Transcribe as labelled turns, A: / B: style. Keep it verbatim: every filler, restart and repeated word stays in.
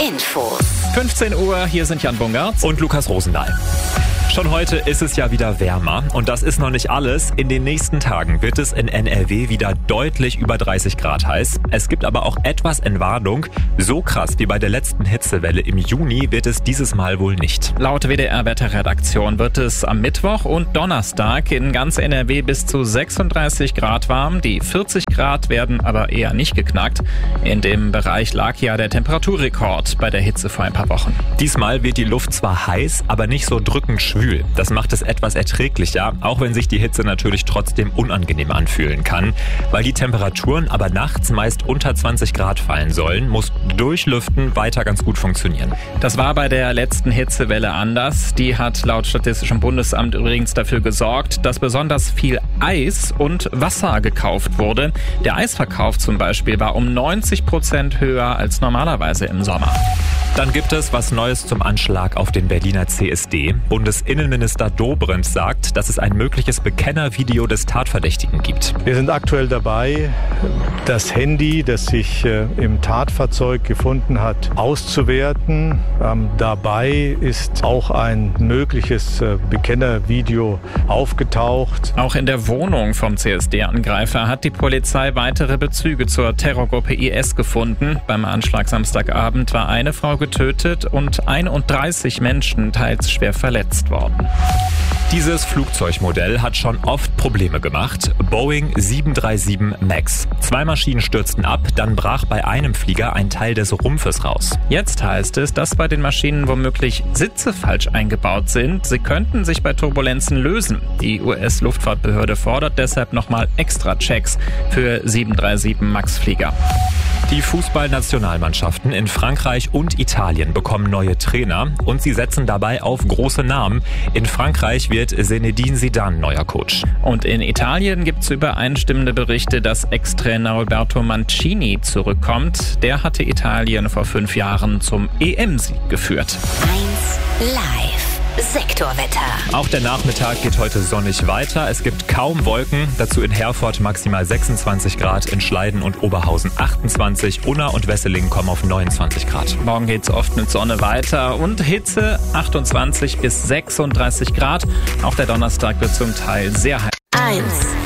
A: Infos.
B: fünfzehn Uhr, hier sind Jan Bungartz
C: und Lukas Rosendahl. Schon heute ist es ja wieder wärmer und das ist noch nicht alles. In den nächsten Tagen wird es in N R W wieder deutlich über dreißig Grad heiß. Es gibt aber auch etwas Entwarnung. So krass wie bei der letzten Hitzewelle im Juni wird es dieses Mal wohl nicht.
B: Laut W D R-Wetterredaktion wird es am Mittwoch und Donnerstag in ganz N R W bis zu sechsunddreißig Grad warm. Die vierzig Grad werden aber eher nicht geknackt. In dem Bereich lag ja der Temperaturrekord bei der Hitze vor ein paar Wochen.
C: Diesmal wird die Luft zwar heiß, aber nicht so drückend schwül. Das macht es etwas erträglicher, auch wenn sich die Hitze natürlich trotzdem unangenehm anfühlen kann. Weil die Temperaturen aber nachts meist unter zwanzig Grad fallen sollen, muss Durchlüften weiter ganz gut funktionieren.
B: Das war bei der letzten Hitzewelle anders. Die hat laut Statistischem Bundesamt übrigens dafür gesorgt, dass besonders viel Eis und Wasser gekauft wurde. Der Eisverkauf zum Beispiel war um neunzig Prozent höher als normalerweise im Sommer.
C: Dann gibt es was Neues zum Anschlag auf den Berliner C S D. Bundesinnenminister Dobrindt sagt, dass es ein mögliches Bekennervideo des Tatverdächtigen gibt.
D: Wir sind aktuell dabei, das Handy, das sich äh, im Tatfahrzeug gefunden hat, auszuwerten. Ähm, dabei ist auch ein mögliches äh, Bekennervideo aufgetaucht.
B: Auch in der Wohnung vom C S D-Angreifer hat die Polizei weitere Bezüge zur Terrorgruppe I S gefunden. Beim Anschlag Samstagabend war eine Frau getötet und einunddreißig Menschen teils schwer verletzt worden.
C: Dieses Flugzeugmodell hat schon oft Probleme gemacht. Boeing sieben drei sieben Max. Zwei Maschinen stürzten ab, dann brach bei einem Flieger ein Teil des Rumpfes raus.
B: Jetzt heißt es, dass bei den Maschinen womöglich Sitze falsch eingebaut sind. Sie könnten sich bei Turbulenzen lösen. Die U S-Luftfahrtbehörde fordert deshalb nochmal extra Checks für sieben drei sieben Max-Flieger.
C: Die Fußballnationalmannschaften in Frankreich und Italien bekommen neue Trainer und sie setzen dabei auf große Namen. In Frankreich wird Zinedine Zidane neuer Coach.
B: Und in Italien gibt es übereinstimmende Berichte, dass Ex-Trainer Roberto Mancini zurückkommt. Der hatte Italien vor fünf Jahren zum E M-Sieg geführt.
A: eins live. Sektorwetter.
C: Auch der Nachmittag geht heute sonnig weiter. Es gibt kaum Wolken. Dazu in Herford maximal sechsundzwanzig Grad, in Schleiden und Oberhausen achtundzwanzig. Unna und Wesseling kommen auf neunundzwanzig Grad.
B: Morgen geht's oft mit Sonne weiter und Hitze achtundzwanzig bis sechsunddreißig Grad. Auch der Donnerstag wird zum Teil sehr heiß.
A: eins